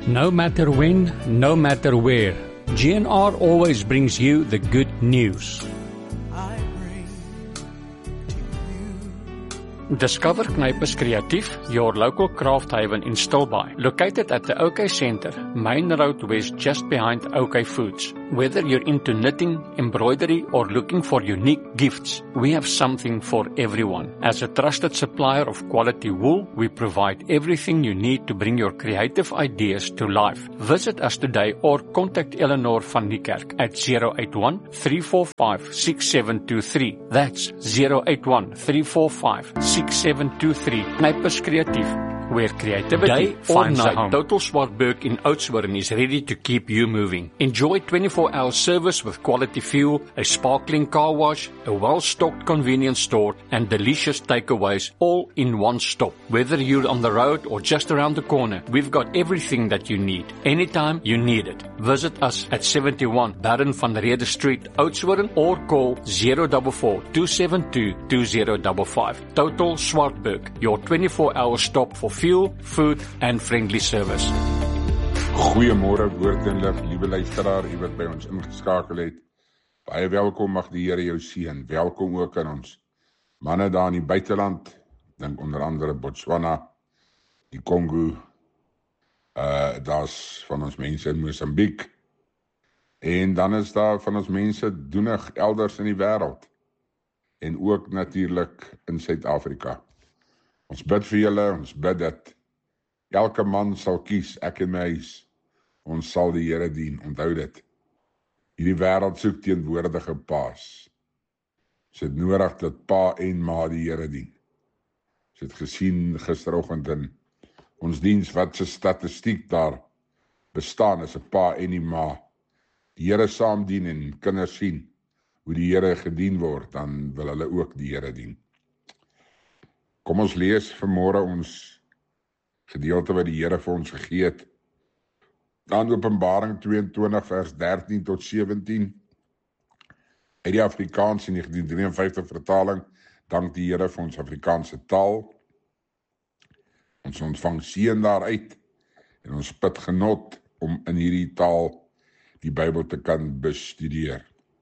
No matter when, no matter where, GNR always brings you the good news. Discover Knypers Creatief, your local craft haven in Stilbaai. Located at the OK Centre, Main Road West, just behind OK Foods. Whether you're into knitting, embroidery, or looking for unique gifts, we have something for everyone. As a trusted supplier of quality wool, we provide everything you need to bring your creative ideas to life. Visit us today or contact Eleanor van Niekerk at 081-345-6723. That's 081-345-6723. Knypers Creatief, where creativity finds a home. Total Swartberg in Oudtshoorn is ready to keep you moving. Enjoy 24-hour service with quality fuel, a sparkling car wash, a well-stocked convenience store, and delicious takeaways all in one stop. Whether you're on the road or just around the corner, we've got everything that you need, anytime you need it. Visit us at 71 Baron van Rede Street, Oudtshoorn, or call 044-272-2055. Total Swartberg, your 24-hour stop for fuel, food and friendly service. Goeiemôre woord en lig, liewe luisteraar, u wat by ons ingeskakel het. Baie welkom, mag die Here jou seën. Welkom ook aan ons manne daar in die buiteland, dink onder andere Botswana, die Kongo, daar's van ons mense in Mosambiek, en dan is daar van ons mense doenig elders in die wêreld, en ook natuurlik in Suid-Afrika. Ons bid vir julle, ons bid dat elke man sal kies, ek en my huis, ons sal die Here dien, onthou dit. Hierdie wêreld soek teenwoordige paas. Ons het nodig dat pa en ma die Here dien. Ons het gesien gisteroggend in ons diens wat se statistiek daar bestaan, is 'n pa en die ma die Here saam dien en kinders sien hoe die Here gedien word, dan wil hulle ook die Here dien. Kom ons lees vanmôre ons gedeelte wat die Here vir ons gegee het. Dan Openbaring 22 vers 13 tot 17. Uit die Afrikaans in 1953 vertaling, dank die Here vir ons Afrikaanse taal. Ons ontvang seën daaruit en ons put genot om in hierdie taal die Bybel te kan bestudeer.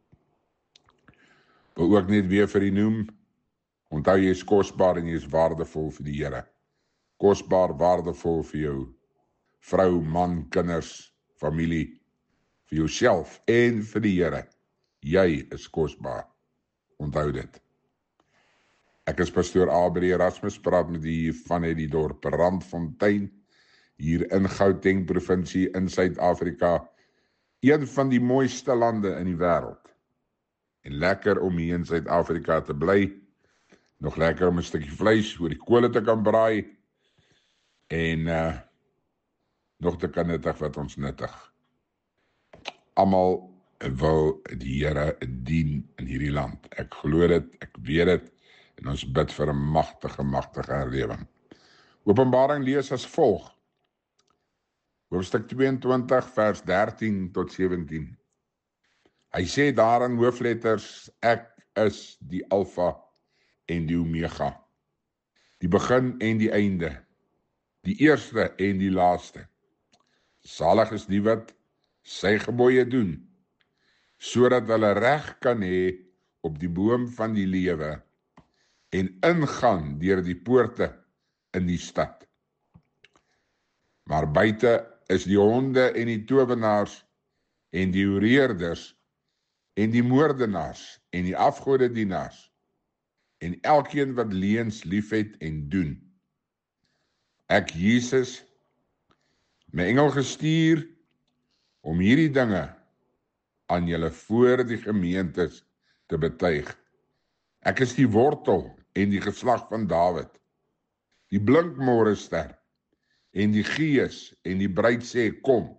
Wil ook net weer vir u noem, onthou jy is kosbaar en jy is waardevol vir die Here. Kosbaar, waardevol vir jou vrou, man, kinders, familie, vir jouself en vir die Here. Jy is kosbaar. Onthou dit. Ek is pastoor Albert Erasmus, praat met u vanuit die dorp Randfontein, hier in Gauteng provinsie in Suid-Afrika, een van die mooiste lande in die wêreld. En lekker om hier in Suid-Afrika te bly, nog lekker om 'n stukkie vleis oor die kole te kan braai, en nog te kan nuttig wat ons nuttig. Almal wil die Here dien in hierdie land. Ek glo dit, ek weet dit, en ons bid vir 'n magtige herlewing. Openbaring lees as volg. Hoofstuk 22 vers 13 tot 17. Hy sê daar in hoofletters, ek is die Alfa en die Omega, die begin en die einde, die eerste en die laaste. Salig is die wat sy gebooie doen, sodat hulle reg kan hê op die boom van die lewe en ingaan deur die poorte in die stad. Maar buite is die honde en die towenaars en die hoereerders en die moordenaars en die afgodedienaars en elkeen wat leuns liefhet en doen. Ek, Jesus, my engel gestuur om hierdie dinge aan julle voor die gemeentes te betuig. Ek is die wortel en die geslag van Dawid, die blinkmorester en die Gees en die bruid sê, kom.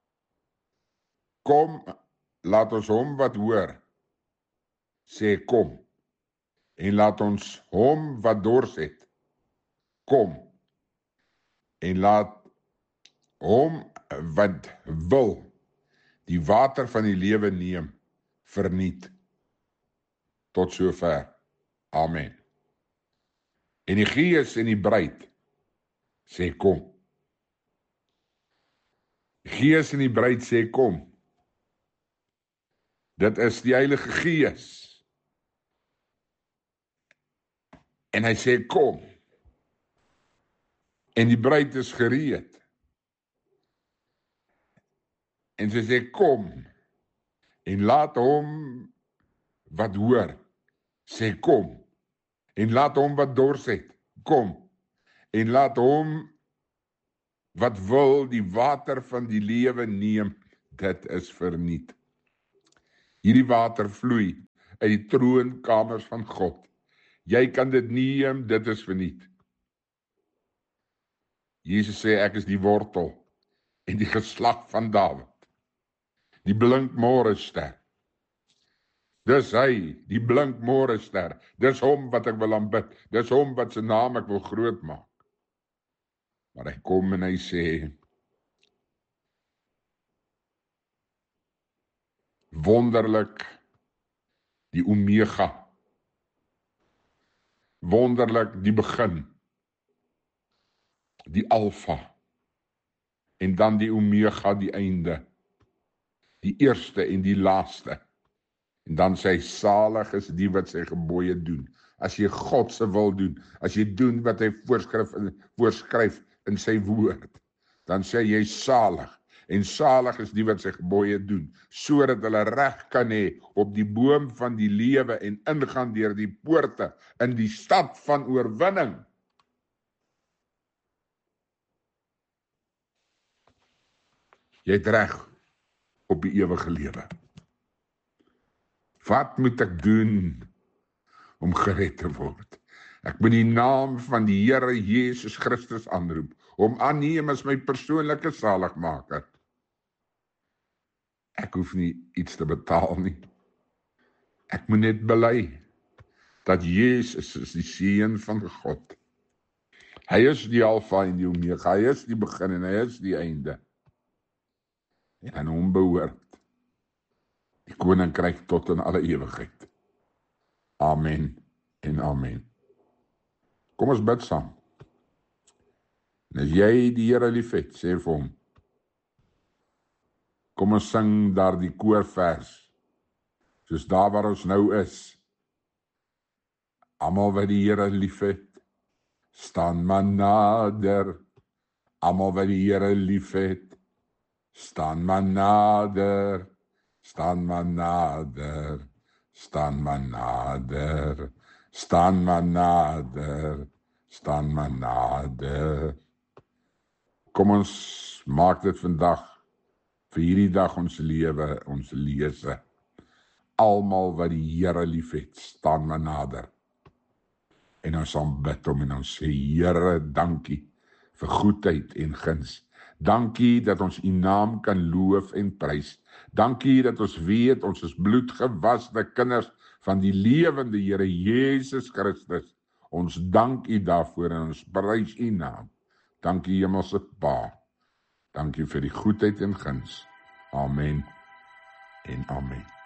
Kom, laat ons hom wat hoor, sê kom. En laat ons hom wat dors het, kom. En laat hom wat wil die water van die lewe neem, verniet. Tot sover. Amen. En die Gees en die bruid sê kom. Gees en die bruid sê kom. Dit is die Heilige Gees. En hy sê kom. En die bruid is gereed. En sy sê kom. En laat hom wat hoor, sê kom. En laat hom wat dors het, kom. En laat hom wat wil die water van die lewe neem, dit is verniet. Hierdie water vloei uit die troonkamers van God. Jy kan dit neem, dit is verniet. Jesus sê, ek is die wortel en die geslag van Dawid. Die blinkmorgenster. Dis hy, die blinkmorgenster. Dis hom wat ek wil aanbid. Dis hom wat sy naam ek wil groot maak. Maar hy kom en hy sê, wonderlik die Omega. Wonderlik die begin. Die Alfa. En dan die Omega, die einde. Die eerste en die laaste. En dan sê hy, salig is die wat sy gebooie doen. As jy God se wil doen, as jy doen wat hy voorskryf in sy woord, dan sê jy salig. En salig is die wat sy gebooie doen, sodat hulle reg kan hê op die boom van die lewe en ingaan deur die poorte in die stad van oorwinning. Jy het reg op die ewige lewe. Wat moet ek doen om gered te word? Ek moet die naam van die Here Jesus Christus aanroep, hom aanneem as my persoonlike saligmaker. Ek hoef nie iets te betaal nie. Ek moet net bely dat Jesus is die Seun van God. Hy is die Alfa en die Omega, hy is die begin en hy is die einde. En aan hom behoort die koninkryk tot in alle ewigheid. Amen en amen. Kom ons bid saam. En as jy die Here liefhet, sê vir hom, kom ons sing daar die koorvers, soos daar waar ons nou is. Almal wat die Here liefhet, staan maar nader. Almal wat die Here liefhet, staan maar nader. Staan maar nader, staan maar nader, staan maar nader, staan maar nader. Kom ons maak dit vandag, vir hierdie dag ons lewe, ons lese. Almal wat die Here liefhet, staan maar nader. En ons aanbid hom en ons sê, Here, dankie vir goedheid en guns. Dankie dat ons u naam kan loof en prys. Dankie dat ons weet, ons is bloedgewaste kinders van die lewende Here Jesus Christus. Ons dank u daarvoor en ons prys u naam. Dankie Hemelse Pa. Dankie vir die goedheid en guns. Amen en amen.